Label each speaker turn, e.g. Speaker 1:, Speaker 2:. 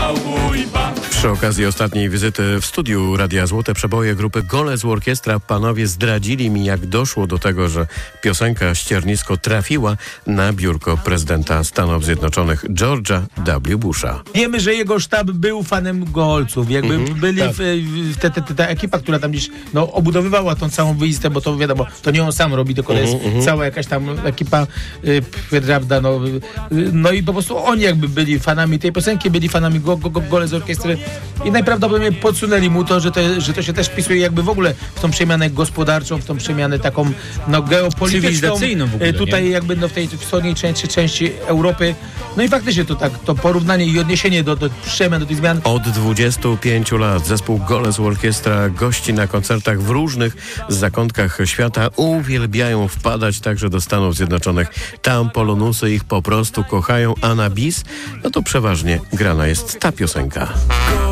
Speaker 1: Przy okazji ostatniej wizyty w studiu Radia Złote Przeboje grupy Goles Orkiestra panowie zdradzili mi, jak doszło do tego, że piosenka Ściernisko trafiła na biurko prezydenta Stanów Zjednoczonych George'a W. Busha.
Speaker 2: Wiemy, że jego sztab był fanem Golców. Jakby byli ta ekipa, która tam gdzieś obudowywała tą całą wyjistę, bo to wiadomo, to nie on sam robi, tylko jest cała jakaś tam ekipa, prawda, no i po prostu oni jakby byli fanami tej piosenki, byli fanami Goles Orkiestry i najprawdopodobniej podsunęli mu to, że to się też wpisuje jakby w ogóle w tą przemianę gospodarczą, w tą przemianę taką geopolityczną,
Speaker 3: w ogóle,
Speaker 2: tutaj
Speaker 3: nie?
Speaker 2: jakby w tej wschodniej części Europy. No i faktycznie to porównanie i odniesienie do przemian, do tych zmian.
Speaker 1: Od 25 lat zespół Goles Orkiestra gości na koncertach w różnych zakątkach świata. Uwielbiają wpadać także do Stanów Zjednoczonych. Tam polonusy ich po prostu kochają, a na bis, no to przeważnie grana jest ta piosenka.